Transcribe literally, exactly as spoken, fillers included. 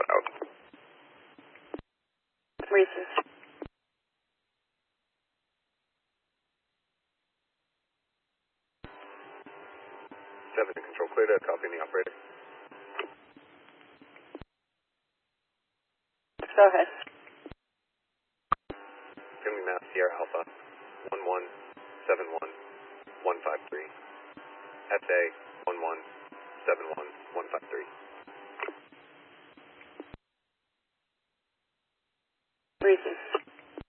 out. Reese's. seven control clear to copy the operator. Go ahead. Family Mass Sierra Alpha one one seven one one five three. S A one one seven one one five three.